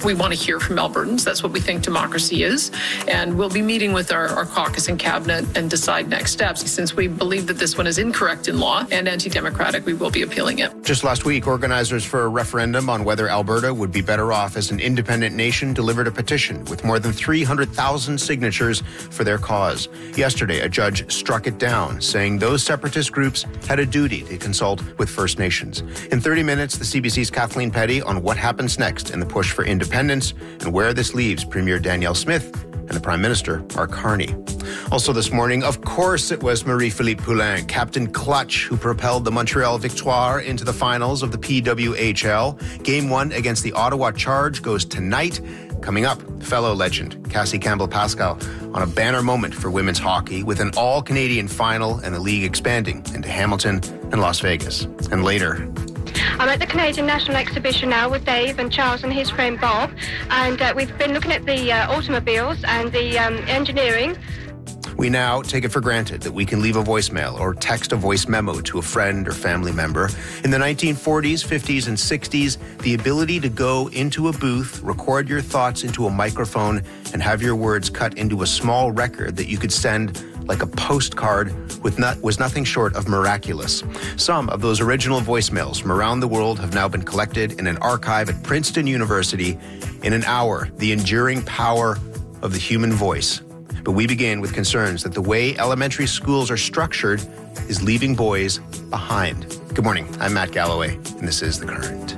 We want to hear from Albertans. That's what we think democracy is. And we'll be meeting with our caucus and cabinet and decide next steps. Since we believe that this one is incorrect in law and anti-democratic, we will be appealing it. Just last week, organizers for a referendum on whether Alberta would be better off as an independent nation delivered a petition with more than 300,000 signatures for their cause. Yesterday, a judge struck it down, saying those separatist groups had a duty to consult with First Nations. In 30 minutes, the CBC's Kathleen Petty on what happens next in the push for independence and where this leaves Premier Danielle Smith and the Prime Minister, Mark Carney. Also this morning, of course, it was Marie-Philippe Poulin, Captain Clutch, who propelled the Montreal Victoire into the finals of the PWHL. Game 1 against the Ottawa Charge goes tonight. Coming up, fellow legend Cassie Campbell-Pascal on a banner moment for women's hockey with an all-Canadian final and the league expanding into Hamilton and Las Vegas. And later, I'm at the Canadian National Exhibition now with Dave and Charles and his friend Bob, and we've been looking at the automobiles and the engineering. We now take it for granted that we can leave a voicemail or text a voice memo to a friend or family member. In the 1940s, 50s, and 60s, the ability to go into a booth, record your thoughts into a microphone, and have your words cut into a small record that you could send like a postcard was nothing short of miraculous. Some of those original voicemails from around the world have now been collected in an archive at Princeton University. In an hour, the enduring power of the human voice. But we begin with concerns that the way elementary schools are structured is leaving boys behind. Good morning, I'm Matt Galloway, and this is The Current.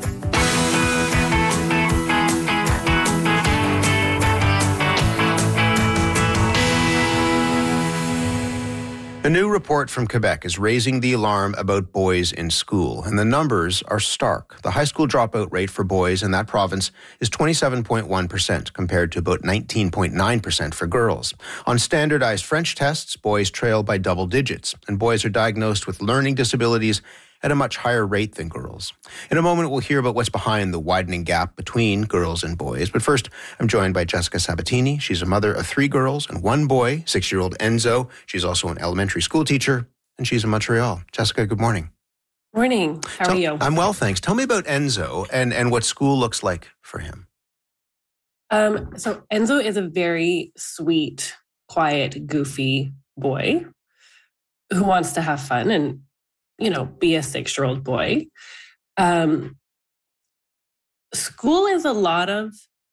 A new report from Quebec is raising the alarm about boys in school, and the numbers are stark. The high school dropout rate for boys in that province is 27.1% compared to about 19.9% for girls. On standardized French tests, boys trail by double digits, and boys are diagnosed with learning disabilities at a much higher rate than girls. In a moment, we'll hear about what's behind the widening gap between girls and boys. But first, I'm joined by Jessica Sabatini. She's a mother of 3 girls and 1 boy, 6-year-old Enzo. She's also an elementary school teacher, and she's in Montreal. Jessica, good morning. Morning. How are you? I'm well, thanks. Tell me about Enzo and what school looks like for him. So Enzo is a very sweet, quiet, goofy boy who wants to have fun and be a 6-year-old boy. School is a lot of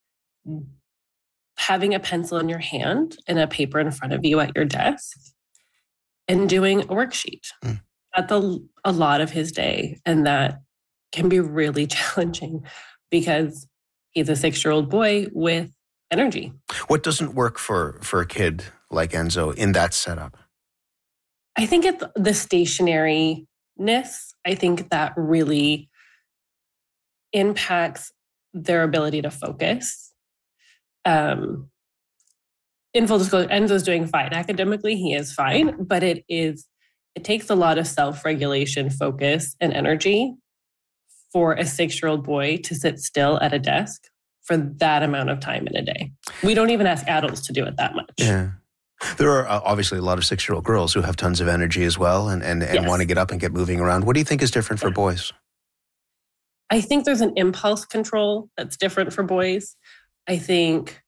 having a pencil in your hand and a paper in front of you at your desk and doing a worksheet. That's a lot of his day. And that can be really challenging because he's a 6-year-old boy with energy. What doesn't work for a kid like Enzo in that setup? I think it's the stationariness. I think that really impacts their ability to focus. In full disclosure, Enzo's doing fine. Academically, he is fine, but it takes a lot of self-regulation, focus, and energy for a 6-year-old boy to sit still at a desk for that amount of time in a day. We don't even ask adults to do it that much. Yeah. There are obviously a lot of 6-year-old girls who have tons of energy as well and yes, want to get up and get moving around. What do you think is different for boys? I think there's an impulse control that's different for boys. I think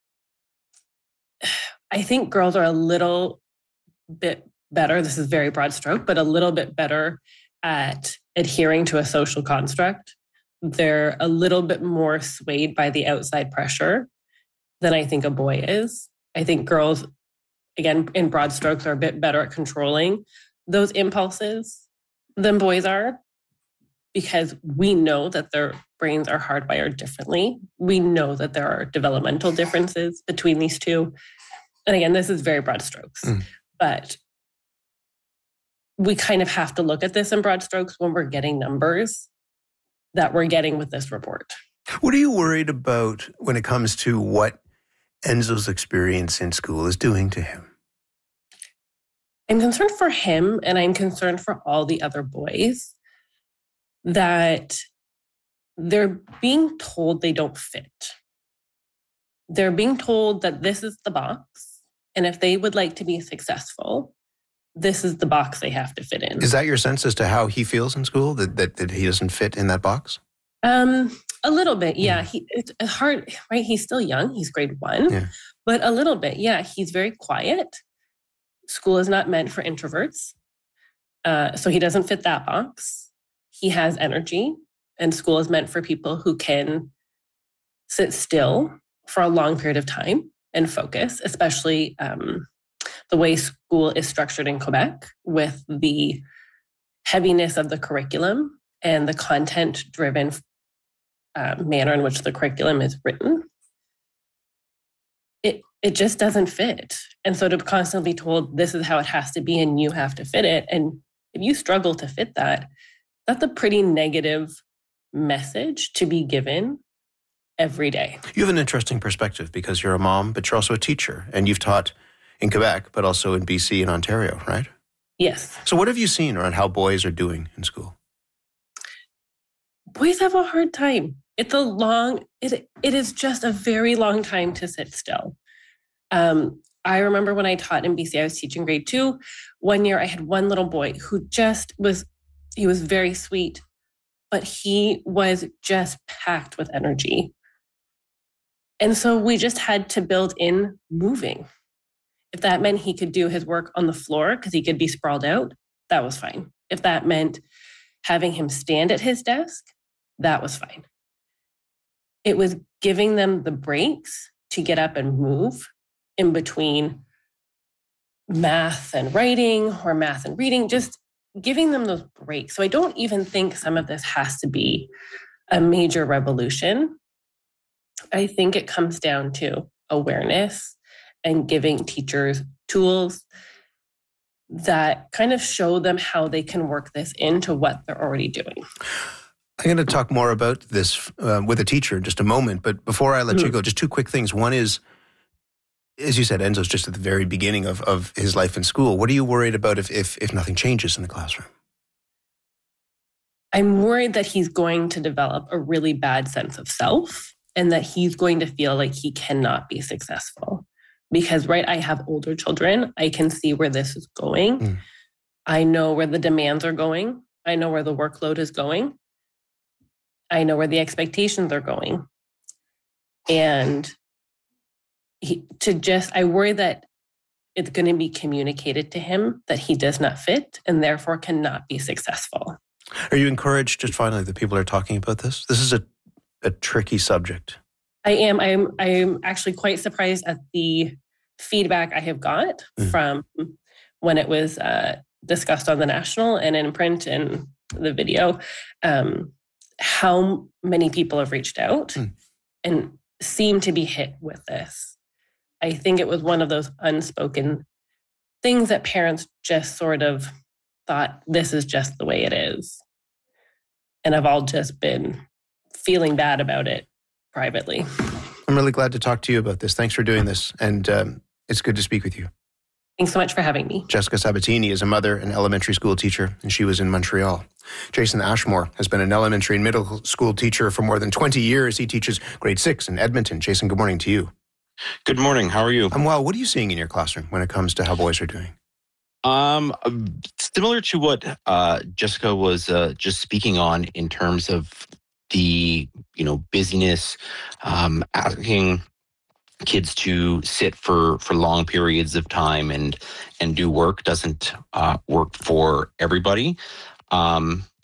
girls are a little bit better. This is very broad stroke, but a little bit better at adhering to a social construct. They're a little bit more swayed by the outside pressure than I think a boy is. I think girls, again, in broad strokes, are a bit better at controlling those impulses than boys are because we know that their brains are hardwired differently. We know that there are developmental differences between these two. And again, this is very broad strokes, but we kind of have to look at this in broad strokes when we're getting numbers that we're getting with this report. What are you worried about when it comes to what Enzo's experience in school is doing to him? I'm concerned for him, and I'm concerned for all the other boys that they're being told they don't fit. They're being told that this is the box, and if they would like to be successful, this is the box they have to fit in. Is that your sense as to how he feels in school, that he doesn't fit in that box? A little bit, yeah. It's hard, right? He's still young. He's grade 1, but a little bit, yeah. He's very quiet. School is not meant for introverts, so he doesn't fit that box. He has energy, and school is meant for people who can sit still for a long period of time and focus, especially the way school is structured in Quebec with the heaviness of the curriculum and the content-driven manner in which the curriculum is written. It just doesn't fit. And so to constantly be told this is how it has to be and you have to fit it, and if you struggle to fit that, that's a pretty negative message to be given every day. You have an interesting perspective because you're a mom, but you're also a teacher, and you've taught in Quebec, but also in BC and Ontario, right? Yes. So what have you seen around how boys are doing in school? Boys have a hard time. It is just a very long time to sit still. I remember when I taught in BC, I was teaching grade 2. One year I had one little boy who he was very sweet, but he was just packed with energy. And so we just had to build in moving. If that meant he could do his work on the floor because he could be sprawled out, that was fine. If that meant having him stand at his desk, that was fine. It was giving them the breaks to get up and move in between math and writing or math and reading, just giving them those breaks. So I don't even think some of this has to be a major revolution. I think it comes down to awareness and giving teachers tools that kind of show them how they can work this into what they're already doing. I'm going to talk more about this with a teacher in just a moment, but before I let you go, just two quick things. One is, as you said, Enzo's just at the very beginning of his life in school. What are you worried about if nothing changes in the classroom? I'm worried that he's going to develop a really bad sense of self and that he's going to feel like he cannot be successful. Because, right, I have older children. I can see where this is going. I know where the demands are going. I know where the workload is going. I know where the expectations are going. And I worry that it's going to be communicated to him that he does not fit and therefore cannot be successful. Are you encouraged, just finally, that people are talking about this? This is a tricky subject. I am. I am actually quite surprised at the feedback I have got from when it was discussed on the National and in print and the video, how many people have reached out and seem to be hit with this. I think it was one of those unspoken things that parents just sort of thought, this is just the way it is. And I've all just been feeling bad about it privately. I'm really glad to talk to you about this. Thanks for doing this. And it's good to speak with you. Thanks so much for having me. Jessica Sabatini is a mother and elementary school teacher, and she was in Montreal. Jason Ashmore has been an elementary and middle school teacher for more than 20 years. He teaches grade 6 in Edmonton. Jason, good morning to you. Good morning. How are you? I'm well. What are you seeing in your classroom when it comes to how boys are doing? Similar to what Jessica was just speaking on in terms of the busyness, asking kids to sit for long periods of time and do work doesn't work for everybody. I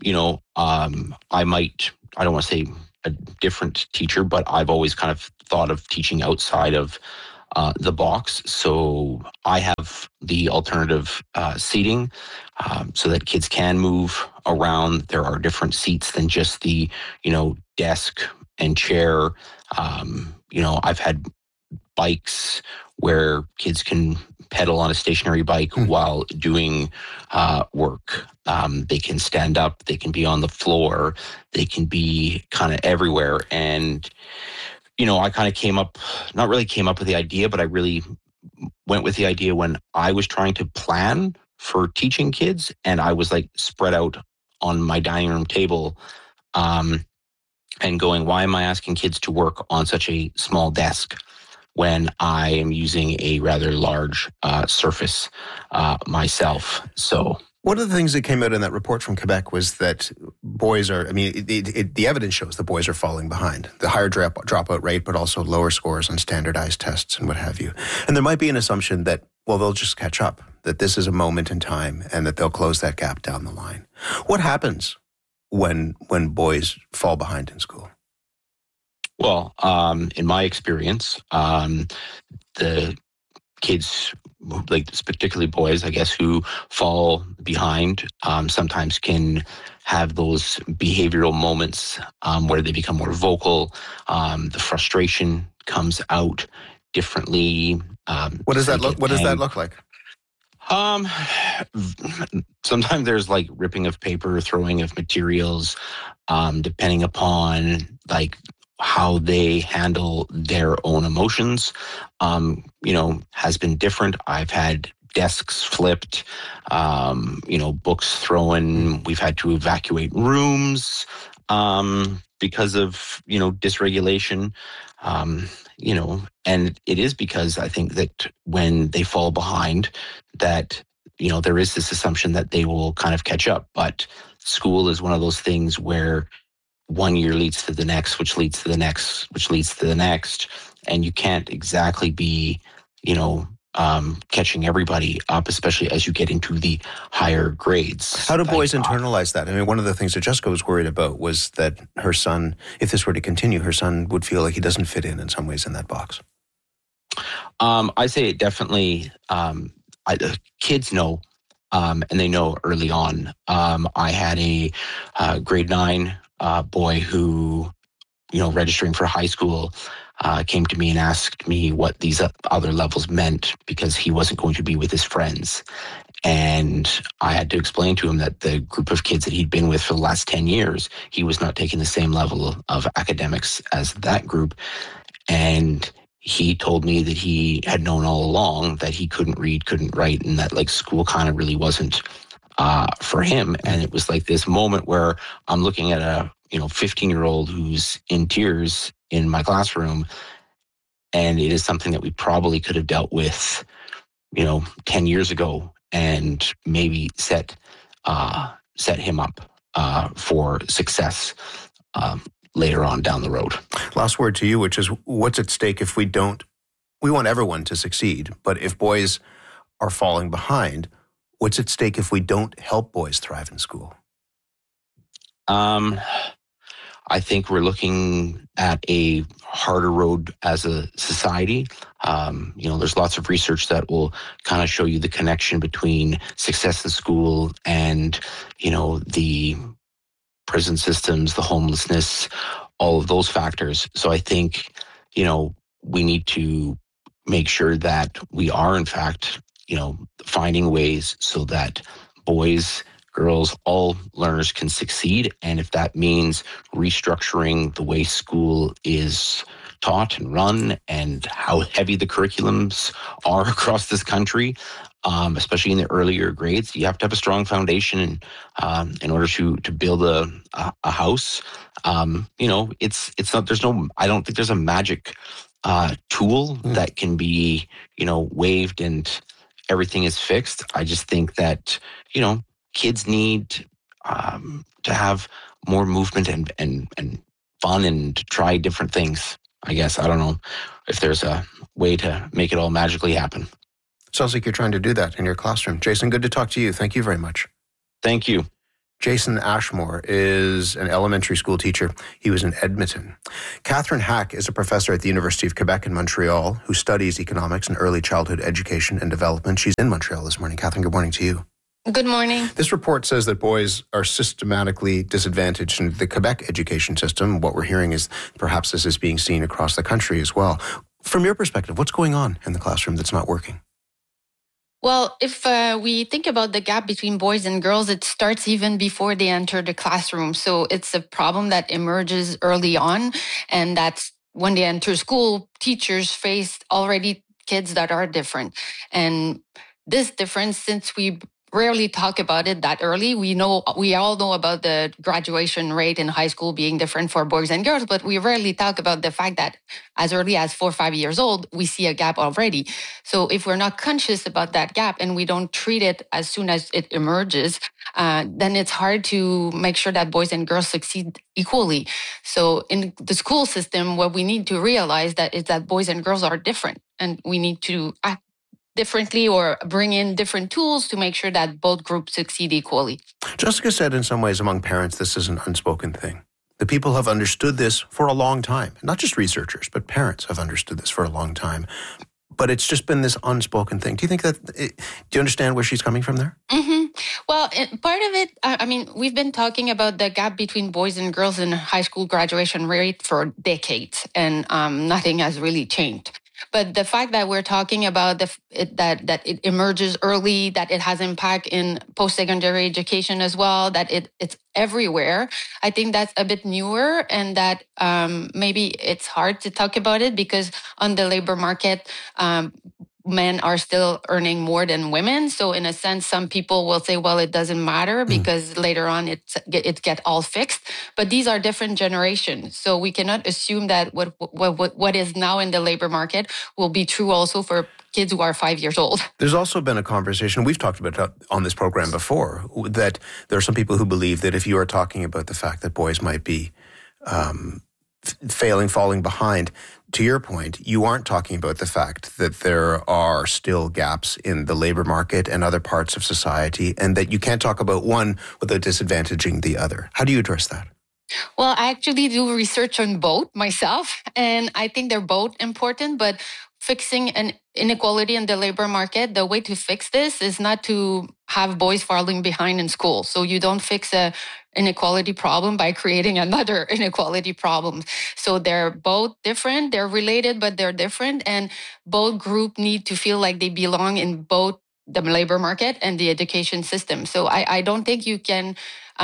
don't want to say a different teacher, but I've always kind of thought of teaching outside of the box. So I have the alternative seating so that kids can move around. There are different seats than just the, desk and chair. I've had bikes where kids can pedal on a stationary bike while doing work. They can stand up, they can be on the floor, they can be kind of everywhere. And, I kind of not really came up with the idea, but I really went with the idea when I was trying to plan for teaching kids and I was like spread out on my dining room table and going, why am I asking kids to work on such a small desk when I am using a rather large surface myself? So One of the things that came out in that report from Quebec was that boys are, the evidence shows that boys are falling behind. The higher dropout rate, but also lower scores on standardized tests and what have you. And there might be an assumption that, well, they'll just catch up, that this is a moment in time and that they'll close that gap down the line. What happens when boys fall behind in school? Well, in my experience, the kids, like particularly boys, I guess, who fall behind, sometimes can have those behavioral moments where they become more vocal. The frustration comes out differently. What does that look like? Sometimes there's like ripping of paper, throwing of materials, depending upon like how they handle their own emotions, has been different. I've had desks flipped, books thrown. We've had to evacuate rooms because of, dysregulation, and it is because I think that when they fall behind that, there is this assumption that they will kind of catch up. But school is one of those things where one year leads to the next, which leads to the next, which leads to the next. And you can't exactly be, catching everybody up, especially as you get into the higher grades. How do boys internalize that? I mean, one of the things that Jessica was worried about was that her son, if this were to continue, her son would feel like he doesn't fit in some ways in that box. I say it definitely, kids know, and they know early on. I had a grade 9 boy who, registering for high school, came to me and asked me what these other levels meant because he wasn't going to be with his friends. And I had to explain to him that the group of kids that he'd been with for the last 10 years, he was not taking the same level of academics as that group. And he told me that he had known all along that he couldn't read, couldn't write, and that like school kind of really wasn't for him. And it was like this moment where I'm looking at a 15-year-old who's in tears in my classroom, and it is something that we probably could have dealt with 10 years ago and maybe set him up for success later on down the road. Last word to you, which is what's at stake if we want everyone to succeed, but if boys are falling behind, what's at stake if we don't help boys thrive in school? I think we're looking at a harder road as a society. There's lots of research that will kind of show you the connection between success in school and, the prison systems, the homelessness, all of those factors. So I think, we need to make sure that we are, in fact, finding ways so that boys, girls, all learners can succeed. And if that means restructuring the way school is taught and run and how heavy the curriculums are across this country, especially in the earlier grades, you have to have a strong foundation in order to build a house. It's not, I don't think there's a magic tool that can be, waved and everything is fixed. I just think that, kids need to have more movement and fun and to try different things. I guess, I don't know if there's a way to make it all magically happen. Sounds like you're trying to do that in your classroom. Jason, good to talk to you. Thank you very much. Thank you. Jason Ashmore is an elementary school teacher. He was in Edmonton. Catherine Hack is a professor at the University of Quebec in Montreal who studies economics and early childhood education and development. She's in Montreal this morning. Catherine, good morning to you. Good morning. This report says that boys are systematically disadvantaged in the Quebec education system. What we're hearing is perhaps this is being seen across the country as well. From your perspective, what's going on in the classroom that's not working? Well, if we think about the gap between boys and girls, it starts even before they enter the classroom. So it's a problem that emerges early on. And that's when they enter school, teachers face already kids that are different. And this difference, since we rarely talk about it that early. We all know about the graduation rate in high school being different for boys and girls, but we rarely talk about the fact that as early as 4 or 5 years old, we see a gap already. So if we're not conscious about that gap and we don't treat it as soon as it emerges, then it's hard to make sure that boys and girls succeed equally. So in the school system, what we need to realize is that boys and girls are different, and we need to act differently or bring in different tools to make sure that both groups succeed equally. Jessica said in some ways among parents, this is an unspoken thing. The people have understood this for a long time. Not just researchers, but parents have understood this for a long time. But it's just been this unspoken thing. Do you think do you understand where she's coming from there? Mm-hmm. Well, part of it, we've been talking about the gap between boys and girls in high school graduation rate for decades, and nothing has really changed. But the fact that we're talking about that it emerges early, that it has impact in post-secondary education as well, that it's everywhere, I think that's a bit newer, and that maybe it's hard to talk about it because on the labor market, men are still earning more than women. So in a sense, some people will say, well, it doesn't matter because later on it get all fixed. But these are different generations. So we cannot assume that what is now in the labor market will be true also for kids who are 5 years old. There's also been a conversation, we've talked about it on this program before, that there are some people who believe that if you are talking about the fact that boys might be falling behind, to your point, you aren't talking about the fact that there are still gaps in the labor market and other parts of society, and that you can't talk about one without disadvantaging the other. How do you address that? Well, I actually do research on both myself, and I think they're both important, but fixing an inequality in the labor market, the way to fix this is not to have boys falling behind in school. So you don't fix a inequality problem by creating another inequality problem. So they're both different, they're related, but they're different. And both groups need to feel like they belong in both the labor market and the education system. So I don't think you can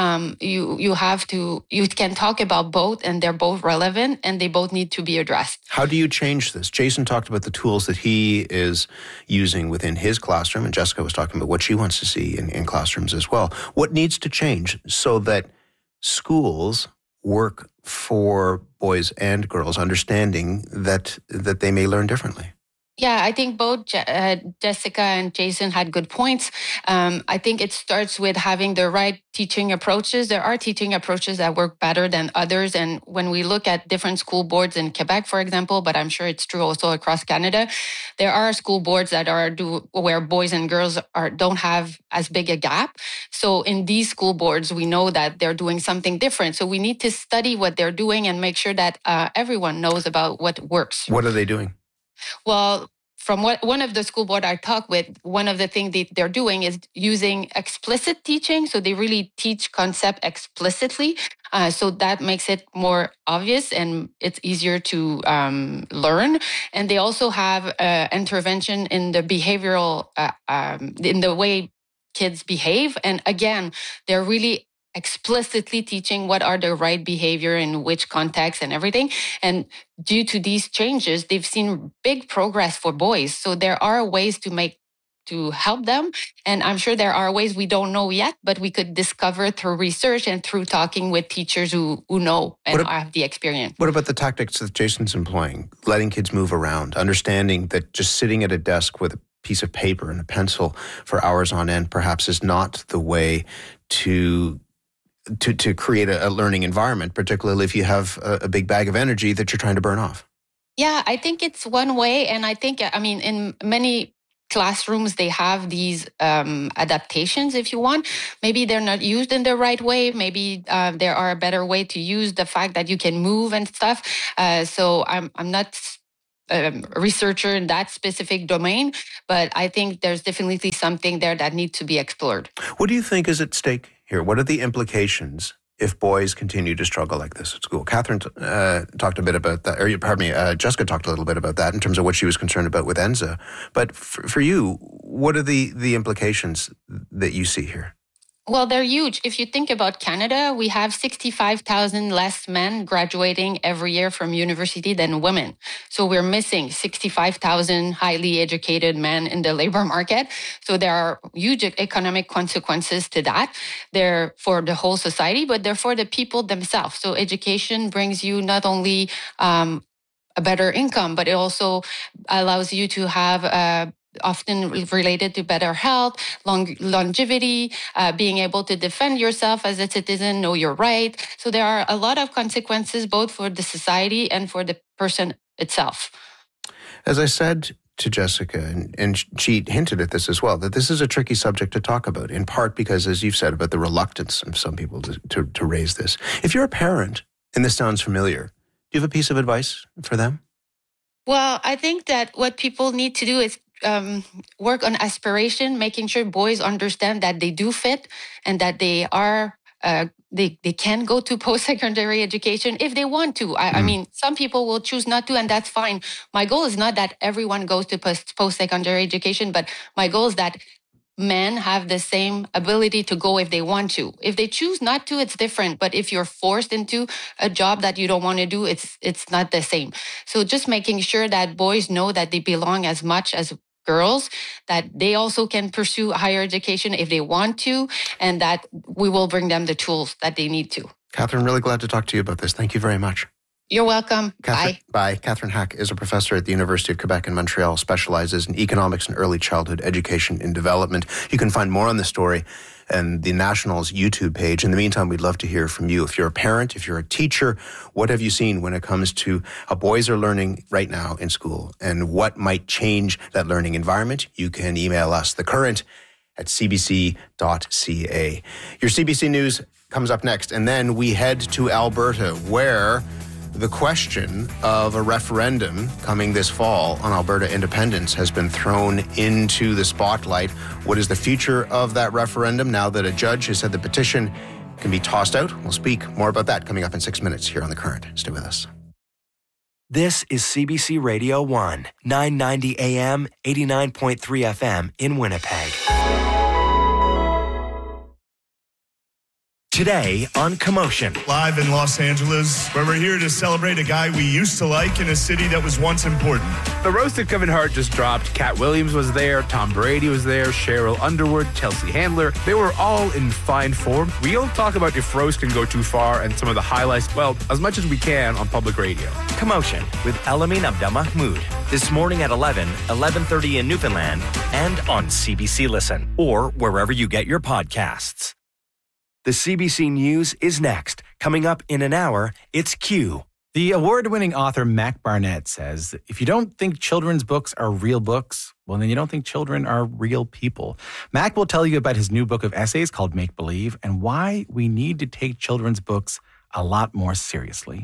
you can talk about both, and they're both relevant and they both need to be addressed. How do you change this? Jason talked about the tools that he is using within his classroom, and Jessica was talking about what she wants to see in classrooms as well. What needs to change so that schools work for boys and girls, understanding that they may learn differently? Yeah, I think both Jessica and Jason had good points. I think it starts with having the right teaching approaches. There are teaching approaches that work better than others. And when we look at different school boards in Quebec, for example, but I'm sure it's true also across Canada, there are school boards that where boys and girls don't have as big a gap. So in these school boards, we know that they're doing something different. So we need to study what they're doing and make sure that everyone knows about what works. What are they doing? Well, from one of the school board I talked with, one of the things they're doing is using explicit teaching. So they really teach concept explicitly. So that makes it more obvious and it's easier to learn. And they also have intervention in the behavioral, in the way kids behave. And again, they're really explicitly teaching what are the right behavior in which context and everything. And due to these changes, they've seen big progress for boys. So there are ways to help them. And I'm sure there are ways we don't know yet, but we could discover through research and through talking with teachers who know and have the experience. What about the tactics that Jason's employing? Letting kids move around, understanding that just sitting at a desk with a piece of paper and a pencil for hours on end perhaps is not the way to create a learning environment, particularly if you have a big bag of energy that you're trying to burn off? Yeah, I think it's one way. And I think, in many classrooms, they have these adaptations, if you want. Maybe they're not used in the right way. Maybe there are a better way to use the fact that you can move and stuff. So I'm not a researcher in that specific domain, but I think there's definitely something there that needs to be explored. What do you think is at stake here? What are the implications if boys continue to struggle like this at school? Catherine talked a bit about that, Jessica talked a little bit about that in terms of what she was concerned about with ENZA. But for you, what are the implications that you see here? Well, they're huge. If you think about Canada, we have 65,000 less men graduating every year from university than women. So we're missing 65,000 highly educated men in the labor market. So there are huge economic consequences to that. They're for the whole society, but they're for the people themselves. So education brings you not only a better income, but it also allows you to have often related to better health, longevity, being able to defend yourself as a citizen, know your right. So there are a lot of consequences both for the society and for the person itself. As I said to Jessica, and she hinted at this as well, that this is a tricky subject to talk about, in part because, as you've said, about the reluctance of some people to raise this. If you're a parent, and this sounds familiar, do you have a piece of advice for them? Well, I think that what people need to do is work on aspiration, making sure boys understand that they do fit and that they are they can go to post-secondary education if they want to. I mean, some people will choose not to, and that's fine. My goal is not that everyone goes to post-secondary education, but my goal is that men have the same ability to go if they want to. If they choose not to, it's different. But if you're forced into a job that you don't want to do, it's not the same. So just making sure that boys know that they belong as much as girls, that they also can pursue higher education if they want to, and that we will bring them the tools that they need to. Catherine, really glad to talk to you about this. Thank you very much. You're welcome. Bye. Catherine Hack is a professor at the University of Quebec in Montreal, specializes in economics and early childhood education and development. You can find more on the story and the National's YouTube page. In the meantime, we'd love to hear from you. If you're a parent, if you're a teacher, what have you seen when it comes to how boys are learning right now in school and what might change that learning environment? You can email us, thecurrent@cbc.ca. Your CBC News comes up next, and then we head to Alberta, where the question of a referendum coming this fall on Alberta independence has been thrown into the spotlight. What is the future of that referendum now that a judge has said the petition can be tossed out? We'll speak more about that coming up in 6 minutes here on The Current. Stay with us. This is CBC Radio 1, 990 AM, 89.3 FM in Winnipeg. Today on Commotion. Live in Los Angeles, where we're here to celebrate a guy we used to like in a city that was once important. The roast of Kevin Hart just dropped. Cat Williams was there, Tom Brady was there, Cheryl Underwood, Chelsea Handler. They were all in fine form. We'll talk about if roast can go too far and some of the highlights, well, as much as we can on public radio. Commotion with Elamin Abdelmahmoud. This morning at 11, 11:30 in Newfoundland, and on CBC Listen, or wherever you get your podcasts. The CBC News is next. Coming up in an hour, it's Q. The award-winning author Mac Barnett says, if you don't think children's books are real books, well, then you don't think children are real people. Mac will tell you about his new book of essays called Make Believe and why we need to take children's books a lot more seriously.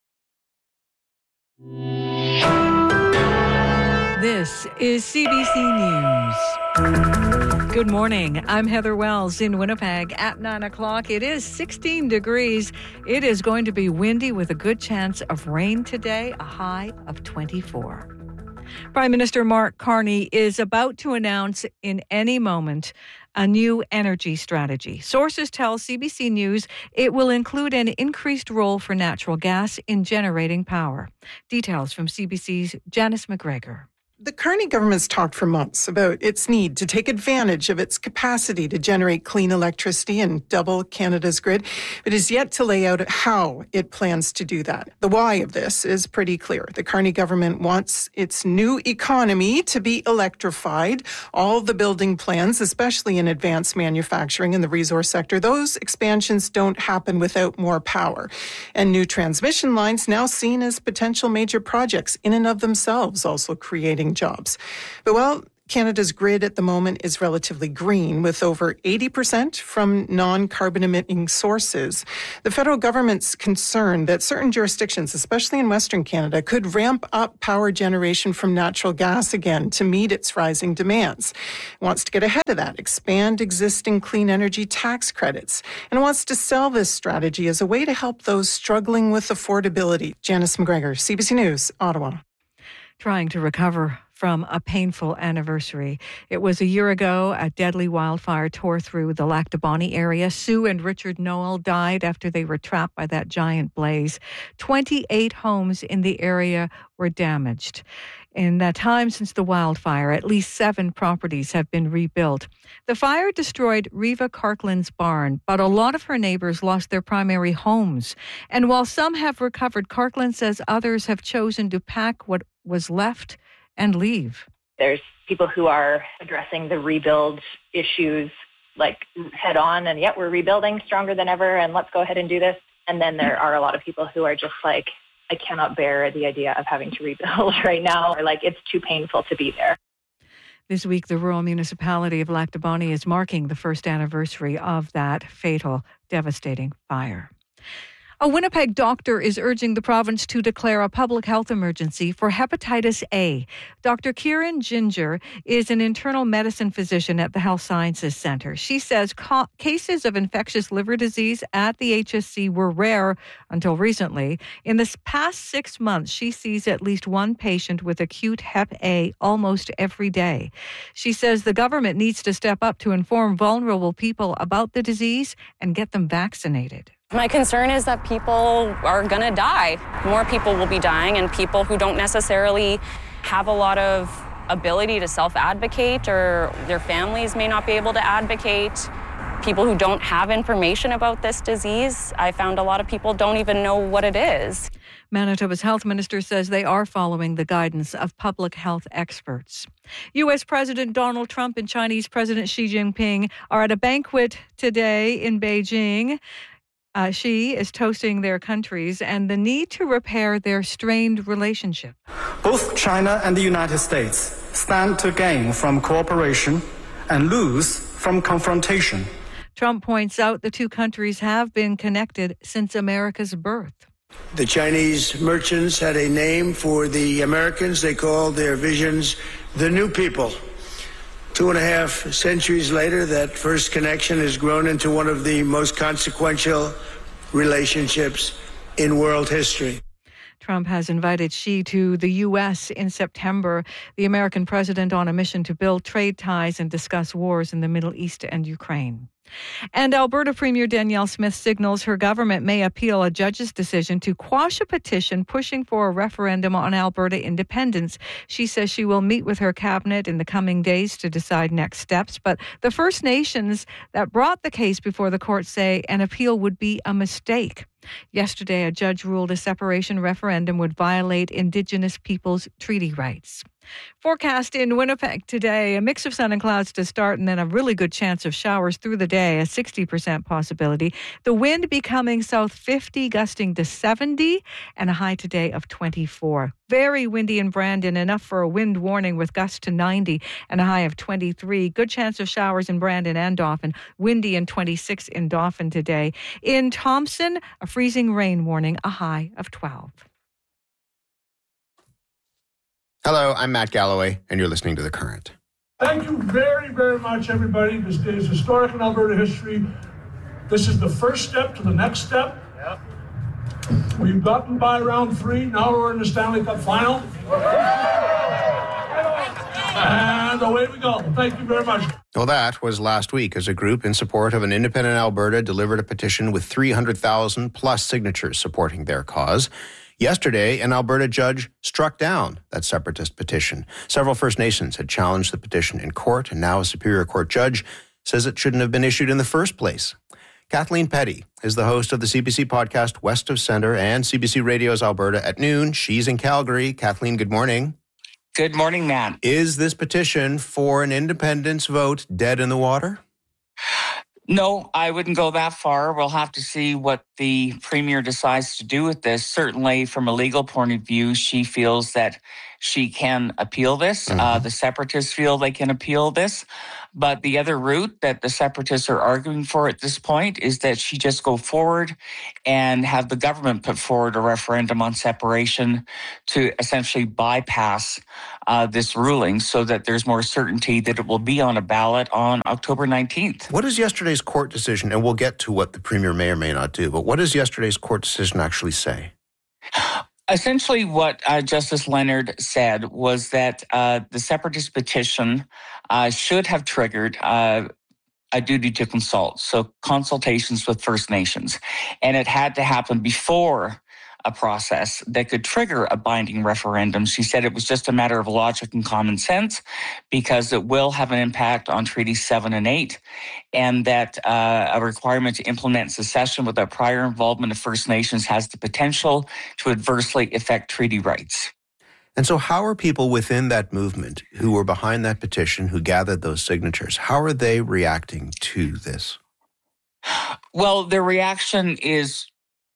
This is CBC News. Good morning. I'm Heather Wells in Winnipeg. At 9 o'clock, it is 16 degrees. It is going to be windy with a good chance of rain today, a high of 24. Prime Minister Mark Carney is about to announce in any moment a new energy strategy. Sources tell CBC News it will include an increased role for natural gas in generating power. Details from CBC's Janice McGregor. The Carney government's talked for months about its need to take advantage of its capacity to generate clean electricity and double Canada's grid, but is yet to lay out how it plans to do that. The why of this is pretty clear. The Carney government wants its new economy to be electrified. All the building plans, especially in advanced manufacturing and the resource sector, those expansions don't happen without more power. And new transmission lines, now seen as potential major projects in and of themselves, also creating jobs. But well, Canada's grid at the moment is relatively green, with over 80% from non-carbon emitting sources. The federal government's concerned that certain jurisdictions, especially in Western Canada, could ramp up power generation from natural gas again to meet its rising demands. It wants to get ahead of that, expand existing clean energy tax credits, and wants to sell this strategy as a way to help those struggling with affordability. Janice McGregor, CBC News, Ottawa. Trying to recover from a painful anniversary. It was a year ago a deadly wildfire tore through the Lac du Bonnet area. Sue and Richard Noel died after they were trapped by that giant blaze. 28 homes in the area were damaged. In that time since the wildfire, at least 7 properties have been rebuilt. The fire destroyed Reva Carkland's barn, but a lot of her neighbors lost their primary homes. And while some have recovered, Carkland says others have chosen to pack what was left and leave. There's people who are addressing the rebuild issues like head on and we're rebuilding stronger than ever and let's go ahead and do this. And then there are a lot of people who are just like, I cannot bear the idea of having to rebuild right now, or like it's too painful to be there. This week, the rural municipality of Lac du Bonnet is marking the first anniversary of that fatal, devastating fire. A Winnipeg doctor is urging the province to declare a public health emergency for hepatitis A. Dr. Kieran Ginger is an internal medicine physician at the Health Sciences Centre. She says cases of infectious liver disease at the HSC were rare until recently. In the past 6 months, she sees at least one patient with acute Hep A almost every day. She says the government needs to step up to inform vulnerable people about the disease and get them vaccinated. My concern is that people are going to die. More people will be dying, and people who don't necessarily have a lot of ability to self-advocate, or their families may not be able to advocate. People who don't have information about this disease, I found a lot of people don't even know what it is. Manitoba's health minister says they are following the guidance of public health experts. U.S. President Donald Trump and Chinese President Xi Jinping are at a banquet today in Beijing. Xi is toasting their countries and the need to repair their strained relationship. Both China and the United States stand to gain from cooperation and lose from confrontation. Trump points out the two countries have been connected since America's birth. The Chinese merchants had a name for the Americans. They called their visions the New People. 2.5 centuries later, that first connection has grown into one of the most consequential relationships in world history. Trump has invited Xi to the U.S. in September, the American president on a mission to build trade ties and discuss wars in the Middle East and Ukraine. And Alberta Premier Danielle Smith signals her government may appeal a judge's decision to quash a petition pushing for a referendum on Alberta independence. She says she will meet with her cabinet in the coming days to decide next steps. But the First Nations that brought the case before the court say an appeal would be a mistake. Yesterday, a judge ruled a separation referendum would violate Indigenous peoples' treaty rights. Forecast in Winnipeg today, a mix of sun and clouds to start and then a really good chance of showers through the day, a 60% possibility. The wind becoming south 50, gusting to 70, and a high today of 24. Very windy in Brandon, enough for a wind warning with gusts to 90 and a high of 23. Good chance of showers in Brandon and Dauphin. Windy and 26 in Dauphin today. In Thompson, a freezing rain warning, a high of 12. Hello, I'm Matt Galloway, and you're listening to The Current. Thank you very, very much, everybody. This day is historic in Alberta history. This is the first step to the next step. Yep. We've gotten by round 3. Now we're in the Stanley Cup final. And away we go. Thank you very much. Well, that was last week as a group in support of an independent Alberta delivered a petition with 300,000 plus signatures supporting their cause. Yesterday, an Alberta judge struck down that separatist petition. Several First Nations had challenged the petition in court, and now a Superior Court judge says it shouldn't have been issued in the first place. Kathleen Petty is the host of the CBC podcast West of Centre and CBC Radio's Alberta at Noon. She's in Calgary. Kathleen, good morning. Good morning, Matt. Is this petition for an independence vote dead in the water? No, I wouldn't go that far. We'll have to see what the Premier decides to do with this. Certainly, from a legal point of view, she feels that she can appeal this. The Separatists feel they can appeal this. But the other route that the Separatists are arguing for at this point is that she just go forward and have the government put forward a referendum on separation to essentially bypass this ruling so that there's more certainty that it will be on a ballot on October 19th. What is yesterday's court decision? And we'll get to what the Premier may or may not do, but what does yesterday's court decision actually say? Essentially, what Justice Leonard said was that the separatist petition should have triggered a duty to consult, so consultations with First Nations. And it had to happen before a process that could trigger a binding referendum. She said it was just a matter of logic and common sense because it will have an impact on Treaties 7 and 8, and that a requirement to implement secession without prior involvement of First Nations has the potential to adversely affect treaty rights. And so how are people within that movement who were behind that petition, who gathered those signatures, how are they reacting to this? Well, their reaction is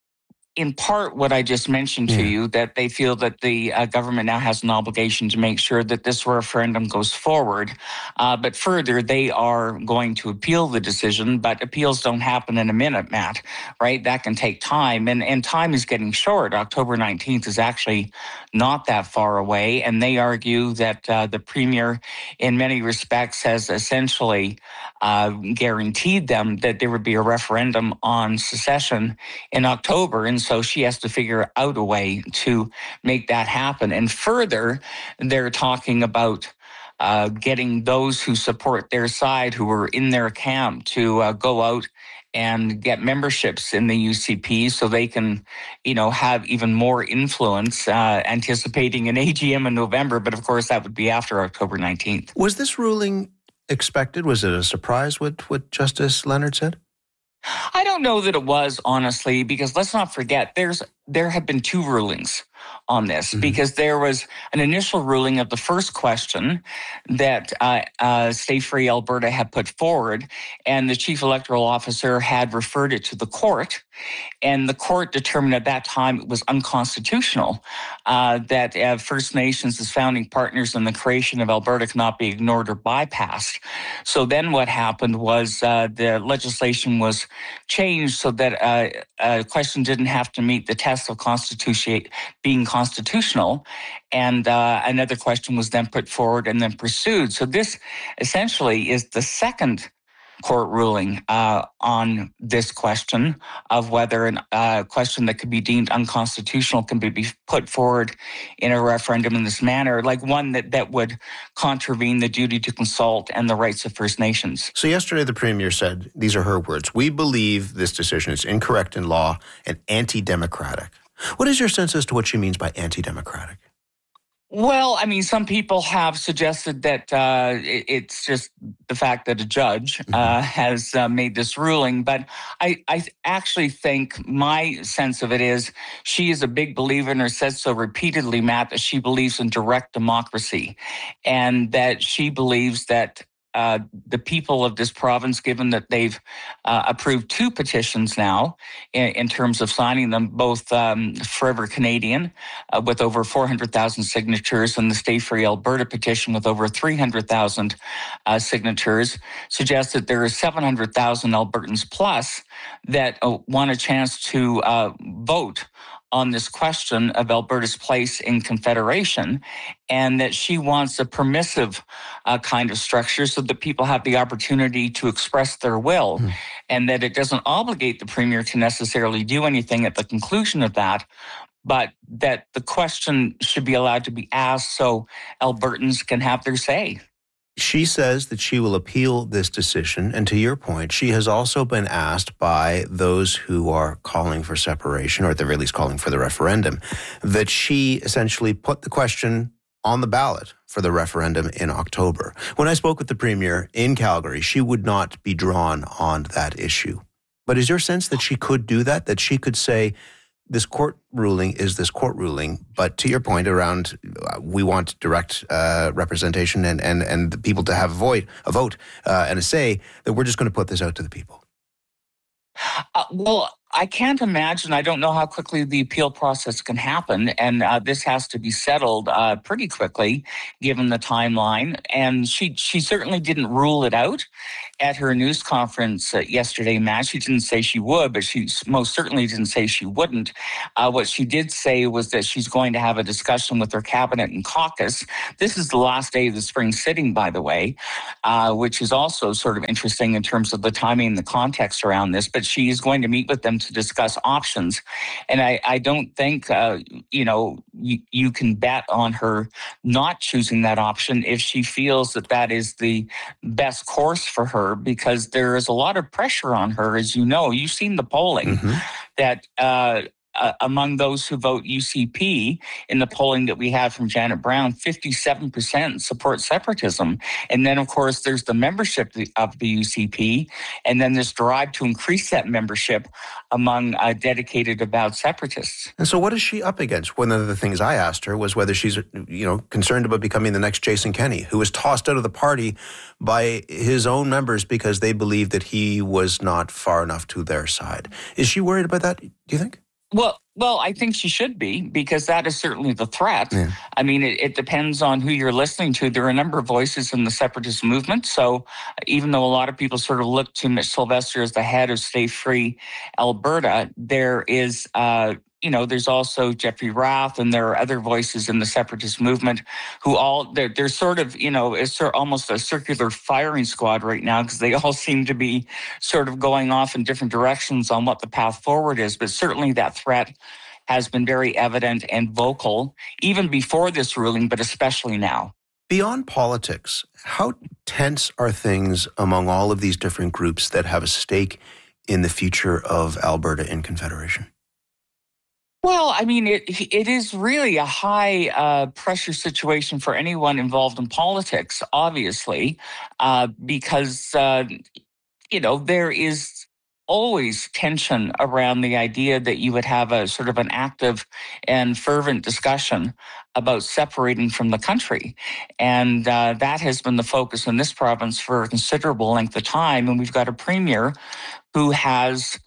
in part what I just mentioned to you, that they feel that the government now has an obligation to make sure that this referendum goes forward. But further, they are going to appeal the decision, but appeals don't happen in a minute, Matt, right? That can take time, and time is getting short. October 19th is actually not that far away, and they argue that the Premier, in many respects, has essentially guaranteed them that there would be a referendum on secession in October, and so she has to figure out a way to make that happen. And further, they're talking about getting those who support their side, who are in their camp, to go out and get memberships in the UCP so they can, have even more influence, anticipating an AGM in November. But of course, that would be after October 19th. Was this ruling expected? Was it a surprise what Justice Leonard said? I don't know that it was, honestly, because let's not forget there have been two rulings on this, because there was an initial ruling of the first question that Stay Free Alberta had put forward, and the Chief Electoral Officer had referred it to the court, and the court determined at that time it was unconstitutional, that First Nations as founding partners in the creation of Alberta cannot be ignored or bypassed. So then what happened was the legislation was changed so that a question didn't have to meet the test of being constitutional, and another question was then put forward and then pursued. So this essentially is the second court ruling on this question of whether a question that could be deemed unconstitutional can be put forward in a referendum in this manner, like one that would contravene the duty to consult and the rights of First Nations. So yesterday the Premier said, these are her words, "We believe this decision is incorrect in law and anti-democratic." What is your sense as to what she means by anti-democratic? Well, I mean, some people have suggested that it's just the fact that a judge has made this ruling. But I actually think my sense of it is she is a big believer, and has said so repeatedly, Matt, that she believes in direct democracy, and that she believes that the people of this province, given that they've approved two petitions now in terms of signing them, both Forever Canadian with over 400,000 signatures and the Stay Free Alberta petition with over 300,000 signatures, suggests that there are 700,000 Albertans plus that want a chance to vote on this question of Alberta's place in Confederation, and that she wants a permissive kind of structure so that people have the opportunity to express their will, and that it doesn't obligate the Premier to necessarily do anything at the conclusion of that, but that the question should be allowed to be asked so Albertans can have their say. She says that she will appeal this decision, and to your point, she has also been asked by those who are calling for separation, or at the very least calling for the referendum, that she essentially put the question on the ballot for the referendum in October. When I spoke with the Premier in Calgary, she would not be drawn on that issue. But is your sense that she could do that, that she could say, this court ruling is this court ruling, but to your point around we want direct representation and the people to have a vote and a say, that we're just going to put this out to the people? Well, I can't imagine. I don't know how quickly the appeal process can happen, and this has to be settled pretty quickly, given the timeline. And she certainly didn't rule it out, at her news conference yesterday, Matt, she didn't say she would, but she most certainly didn't say she wouldn't. What she did say was that she's going to have a discussion with her cabinet and caucus. This is the last day of the spring sitting, by the way, which is also sort of interesting in terms of the timing and the context around this. But she is going to meet with them to discuss options. And I don't think, you can bet on her not choosing that option if she feels that that is the best course for her, because there is a lot of pressure on her, as you know. You've seen the polling that among those who vote UCP in the polling that we had from Janet Brown, 57% support separatism. And then, of course, there's the membership of the UCP, and then this drive to increase that membership among dedicated avowed separatists. And so what is she up against? One of the things I asked her was whether she's, concerned about becoming the next Jason Kenney, who was tossed out of the party by his own members because they believed that he was not far enough to their side. Is she worried about that, do you think? Well, I think she should be, because that is certainly the threat. Yeah. I mean, it depends on who you're listening to. There are a number of voices in the separatist movement. So even though a lot of people sort of look to Mitch Sylvester as the head of Stay Free Alberta, there is, there's also Jeffrey Rath, and there are other voices in the separatist movement who they're sort of, it's almost a circular firing squad right now, because they all seem to be sort of going off in different directions on what the path forward is. But certainly that threat has been very evident and vocal, even before this ruling, but especially now. Beyond politics, how tense are things among all of these different groups that have a stake in the future of Alberta in Confederation? Well, I mean, it is really a high pressure situation for anyone involved in politics, obviously, because, there is always tension around the idea that you would have a sort of an active and fervent discussion about separating from the country. And that has been the focus in this province for a considerable length of time. And we've got a premier who has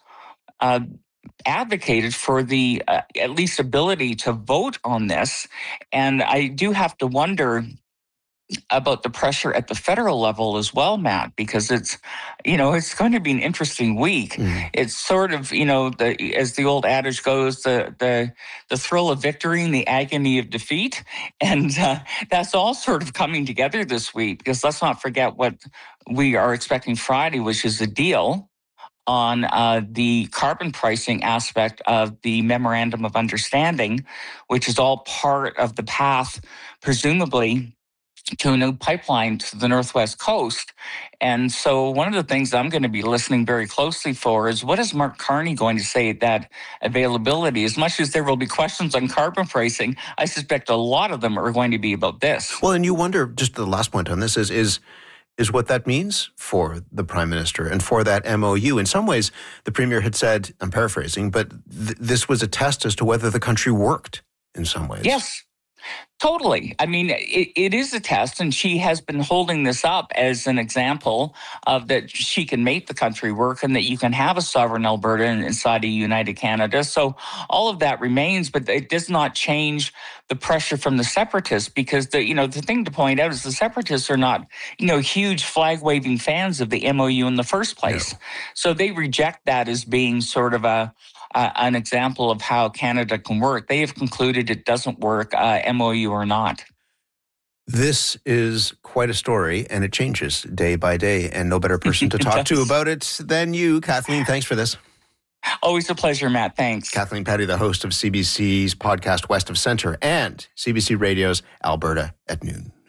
advocated for the at least ability to vote on this. And I do have to wonder about the pressure at the federal level as well, Matt, because it's going to be an interesting week. It's sort of, as the old adage goes, the thrill of victory and the agony of defeat. And that's all sort of coming together this week, because let's not forget what we are expecting Friday, which is a deal on the carbon pricing aspect of the Memorandum of Understanding, which is all part of the path, presumably, to a new pipeline to the Northwest Coast. And so one of the things I'm going to be listening very closely for is, what is Mark Carney going to say at that availability? As much as there will be questions on carbon pricing, I suspect a lot of them are going to be about this. Well, and you wonder, just the last point on this is what that means for the Prime Minister and for that MOU. In some ways, the Premier had said, I'm paraphrasing, but this was a test as to whether the country worked in some ways. Yes. Totally. I mean, it is a test, and she has been holding this up as an example of that she can make the country work and that you can have a sovereign Alberta inside a united Canada. So all of that remains, but it does not change the pressure from the separatists, because the thing to point out is the separatists are not, huge flag-waving fans of the MOU in the first place. No. So they reject that as being sort of an example of how Canada can work. They have concluded it doesn't work, MOU or not. This is quite a story, and it changes day by day, and no better person to talk to about it than you, Kathleen. Thanks for this. Always a pleasure, Matt. Thanks. Kathleen Petty, the host of CBC's podcast West of Centre and CBC Radio's Alberta at Noon.